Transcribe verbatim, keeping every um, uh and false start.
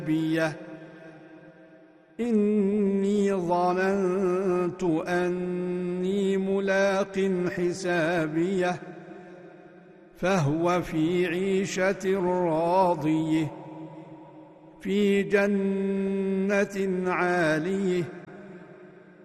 بيه إني ظننت أني ملاق حسابيه فهو في عيشة راضية في جنة عالية